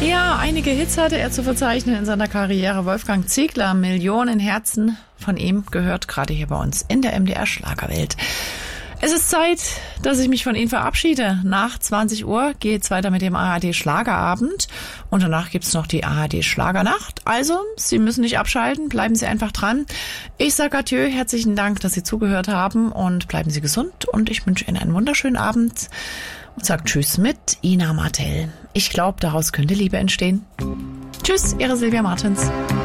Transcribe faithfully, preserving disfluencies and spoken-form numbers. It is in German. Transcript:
Ja, einige Hits hatte er zu verzeichnen in seiner Karriere. Wolfgang Ziegler, Millionen Herzen von ihm gehört gerade hier bei uns in der M D R Schlagerwelt. Es ist Zeit, dass ich mich von Ihnen verabschiede. Nach zwanzig Uhr geht's weiter mit dem A R D Schlagerabend und danach gibt's noch die A R D Schlagernacht. Also, Sie müssen nicht abschalten, bleiben Sie einfach dran. Ich sage adieu, herzlichen Dank, dass Sie zugehört haben und bleiben Sie gesund und ich wünsche Ihnen einen wunderschönen Abend und sage Tschüss mit Ina Martell. Ich glaube, daraus könnte Liebe entstehen. Tschüss, Ihre Silvia Martens.